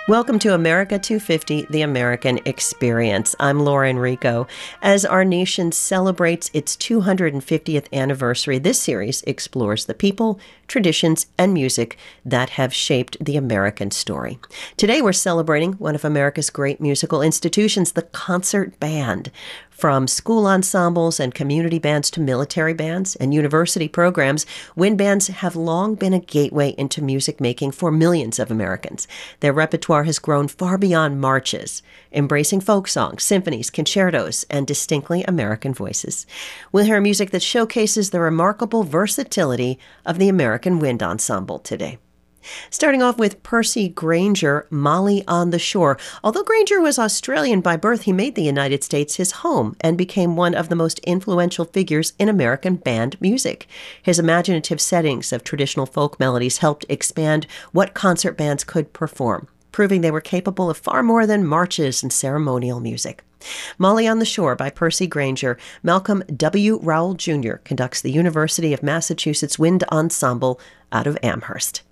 Welcome to America 250, the American Experience. I'm Laura Enrico. As our nation celebrates its 250th anniversary, this series explores the people, traditions, and music that have shaped the American story. Today we're celebrating one of America's great musical institutions, the concert band. From school ensembles and community bands to military bands and university programs, wind bands have long been a gateway into music making for millions of Americans. Their repertoire has grown far beyond marches, embracing folk songs, symphonies, concertos, and distinctly American voices. We'll hear music that showcases the remarkable versatility of the American Wind Ensemble today. Starting off with Percy Grainger, Molly on the Shore. Although Grainger was Australian by birth, he made the United States his home and became one of the most influential figures in American band music. His imaginative settings of traditional folk melodies helped expand what concert bands could perform, proving they were capable of far more than marches and ceremonial music. Molly on the Shore by Percy Grainger. Malcolm W. Rowell Jr. conducts the University of Massachusetts Wind Ensemble out of Amherst.